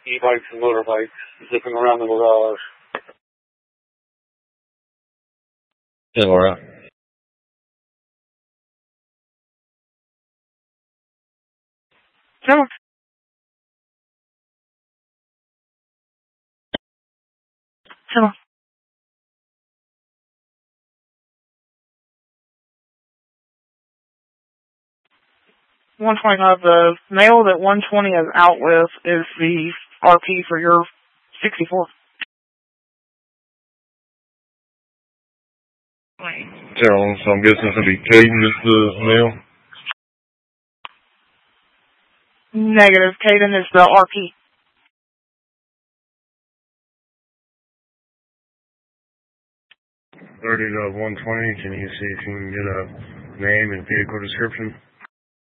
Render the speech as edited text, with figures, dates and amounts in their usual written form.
e-bikes and motorbikes zipping around the garage. Hey, Laura. Sure. Sure. 125. The male that 120 is out with is the RP for your 64. Carolyn, so I'm guessing it's going to be Caden is the male? Negative. Caden is the RP. 30 to 120. Can you see if you can get a name and vehicle description?